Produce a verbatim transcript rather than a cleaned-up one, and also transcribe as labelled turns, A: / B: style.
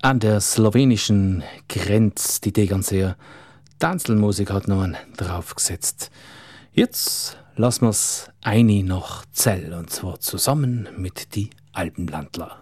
A: An der slowenischen Grenze, die Tegernseer Tanzelmusik hat noch einen draufgesetzt. Jetzt lassen wir's eine noch Zell, und zwar zusammen mit die Alpenlandler.